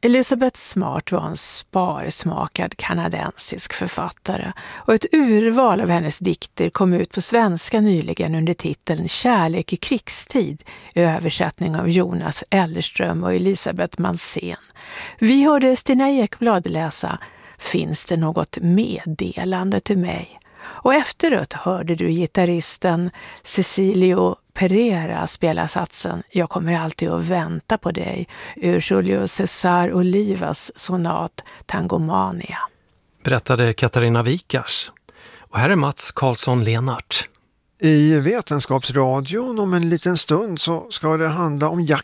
Elizabeth Smart var en sparsmakad kanadensisk författare och ett urval av hennes dikter kom ut på svenska nyligen under titeln Kärlek i krigstid i översättning av Jonas Ellerström och Elisabeth Mansén. Vi hörde Stina Ekblad läsa Finns det något meddelande till mig? Och efteråt hörde du gitarristen Cecilio Pereira spela satsen Jag kommer alltid att vänta på dig ur Julio César Olivas sonat Tangomania. Berättade Katarina Wikars. Och här är Mats Karlsson-Lenart. I Vetenskapsradion om en liten stund så ska det handla om jakt